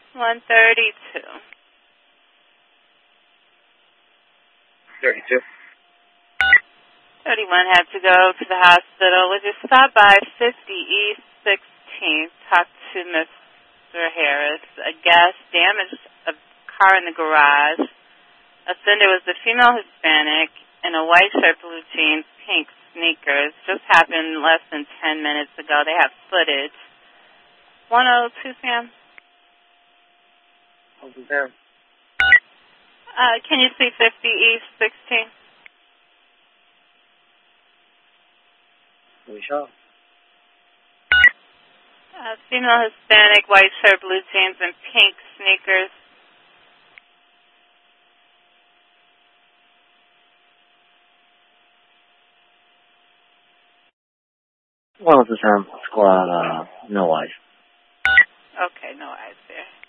132. 32. 31 had to go to the hospital. Would you stop by 50 East 16th, talk to Mr. Harris? A gas damaged a car in the garage. Offender was a female Hispanic in a white shirt, blue jeans, pink sneakers. Just happened less than 10 minutes ago. They have footage. 102, Sam? Sam. Can you see 50 East 16th? We shall. Female Hispanic, white shirt, blue jeans, and pink sneakers. Well, this is Sam. Squad, no eyes. Okay, no eyes there.